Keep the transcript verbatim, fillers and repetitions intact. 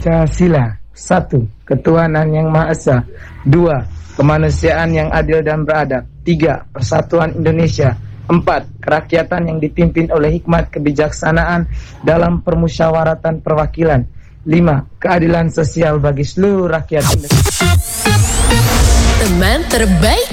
Pancasila. Satu, ketuhanan yang Maha Esa. Dua, kemanusiaan yang adil dan beradab. Tiga, persatuan Indonesia. Empat, kerakyatan yang dipimpin oleh hikmat kebijaksanaan dalam permusyawaratan perwakilan. Lima, keadilan sosial bagi seluruh rakyat Indonesia. Teman terbaik